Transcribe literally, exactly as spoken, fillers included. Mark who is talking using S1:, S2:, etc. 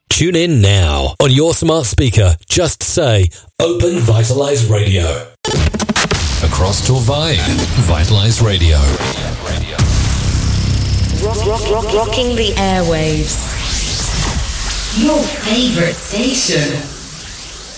S1: Tune in now. On your smart speaker, just say Open Vitalize Radio. Across Torvine, Vitalize Radio.
S2: Rock, rock, rock, rocking the airwaves. Your favorite station.